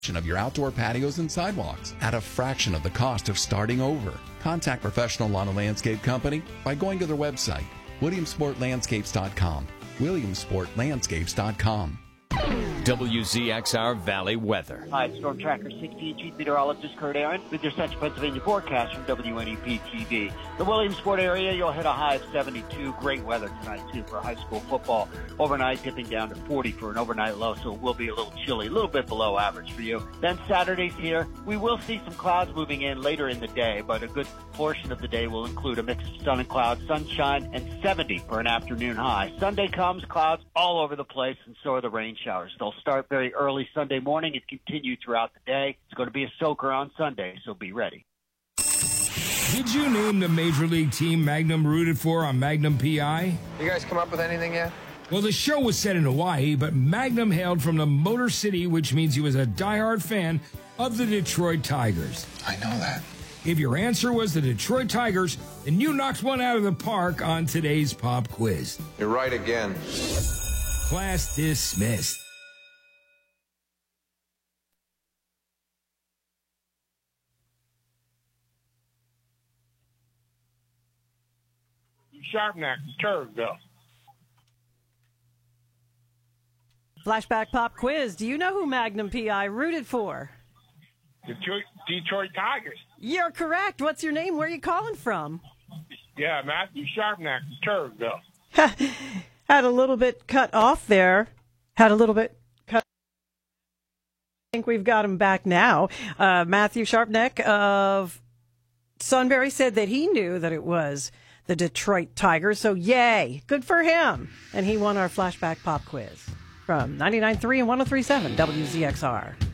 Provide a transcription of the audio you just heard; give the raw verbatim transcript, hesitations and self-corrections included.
of your outdoor patios and sidewalks at a fraction of the cost of starting over. Contact Professional Lawn and Landscape Company by going to their website, williamsport landscapes dot com. williamsport landscapes dot com. W Z X R Valley weather. Hi, it's Storm Tracker sixteen Chief Meteorologist Kurt Aaron with your Central Pennsylvania forecast from W N E P T V. The Williamsport area, you'll hit a high of seventy-two. Great weather tonight, too, for high school football. Overnight dipping down to forty for an overnight low, so it will be a little chilly, a little bit below average for you. Then Saturday's here. We will see some clouds moving in later in the day, but a good portion of the day will include a mix of sun and clouds, sunshine, and seventy for an afternoon high. Sunday comes, clouds all over the place, and so are the rain showers. They'll start very early Sunday morning and continue throughout the day. It's going to be a soaker on Sunday, so be ready. Did you name the Major League team Magnum rooted for on Magnum P I? You guys come up with anything yet? Well, the show was set in Hawaii, but Magnum hailed from the Motor City, which means he was a diehard fan of the Detroit Tigers. I know that. If your answer was the Detroit Tigers, then you knocked one out of the park on today's pop quiz. You're right again. Class dismissed. Sharpneck, Turville. Flashback pop quiz. Do you know who Magnum P I rooted for? Detroit, Detroit Tigers. You're correct. What's your name? Where are you calling from? Yeah, Matthew Sharpneck, Turville. Had a little bit cut off there. Had a little bit cut. I think we've got him back now. Uh, Matthew Sharpneck of Sunbury said that he knew that it was the Detroit Tigers, so yay, good for him. And he won our Flashback Pop Quiz from ninety-nine point three and one oh three point seven W Z X R.